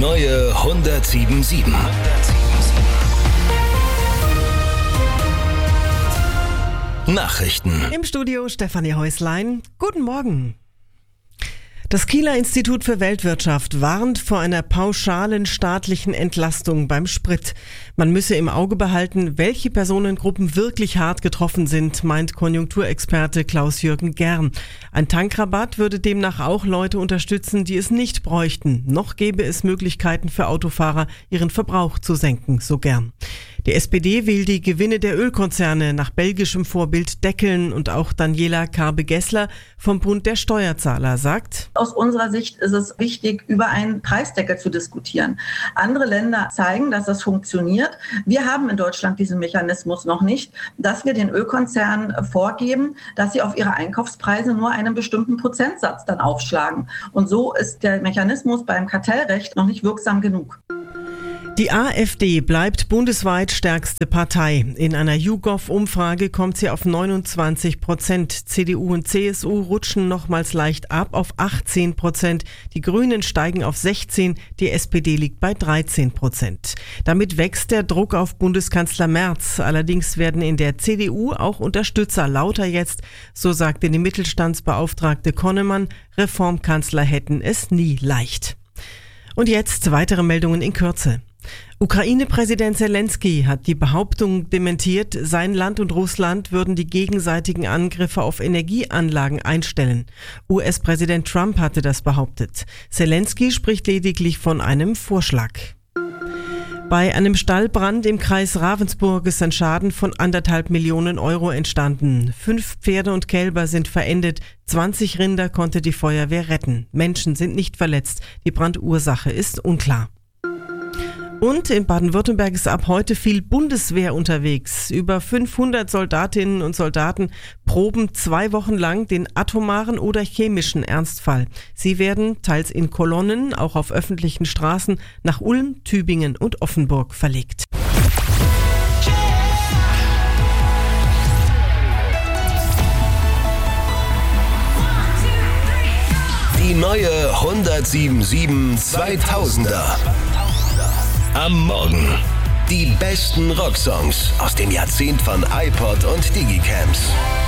neue 107.7. Nachrichten. Im Studio Stefanie Häuslein. Guten Morgen. Das Kieler Institut für Weltwirtschaft warnt vor einer pauschalen staatlichen Entlastung beim Sprit. Man müsse im Auge behalten, welche Personengruppen wirklich hart getroffen sind, meint Konjunkturexperte Klaus-Jürgen Gern. Ein Tankrabatt würde demnach auch Leute unterstützen, die es nicht bräuchten. Noch gäbe es Möglichkeiten für Autofahrer, ihren Verbrauch zu senken, so Gern. Die SPD will die Gewinne der Ölkonzerne nach belgischem Vorbild deckeln und auch Daniela Karbe-Gessler vom Bund der Steuerzahler sagt: Aus unserer Sicht ist es wichtig, über einen Preisdeckel zu diskutieren. Andere Länder zeigen, dass das funktioniert. Wir haben in Deutschland diesen Mechanismus noch nicht, dass wir den Ölkonzernen vorgeben, dass sie auf ihre Einkaufspreise nur einen bestimmten Prozentsatz dann aufschlagen. Und so ist der Mechanismus beim Kartellrecht noch nicht wirksam genug. Die AfD bleibt bundesweit stärkste Partei. In einer YouGov-Umfrage kommt sie auf 29%. CDU und CSU rutschen nochmals leicht ab auf 18%. Die Grünen steigen auf 16%. Die SPD liegt bei 13%. Damit wächst der Druck auf Bundeskanzler Merz. Allerdings werden in der CDU auch Unterstützer lauter jetzt. So sagte die Mittelstandsbeauftragte Konnemann, Reformkanzler hätten es nie leicht. Und jetzt weitere Meldungen in Kürze. Ukraine-Präsident Zelensky hat die Behauptung dementiert, sein Land und Russland würden die gegenseitigen Angriffe auf Energieanlagen einstellen. US-Präsident Trump hatte das behauptet. Zelensky spricht lediglich von einem Vorschlag. Bei einem Stallbrand im Kreis Ravensburg ist ein Schaden von 1,5 Millionen Euro entstanden. 5 Pferde und Kälber sind verendet, 20 Rinder konnte die Feuerwehr retten. Menschen sind nicht verletzt, die Brandursache ist unklar. Und in Baden-Württemberg ist ab heute viel Bundeswehr unterwegs. Über 500 Soldatinnen und Soldaten proben 2 Wochen lang den atomaren oder chemischen Ernstfall. Sie werden teils in Kolonnen, auch auf öffentlichen Straßen, nach Ulm, Tübingen und Offenburg verlegt. Die neue 107.7 2000er. Am Morgen. Die besten Rocksongs aus dem Jahrzehnt von iPod und Digicams.